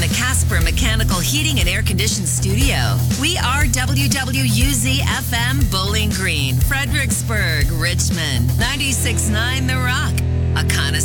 the Casper Mechanical Heating and Air Conditioned Studio. We are WWUZ-FM Bowling Green, Fredericksburg, Richmond, 96.9 The Rock, a connoisseur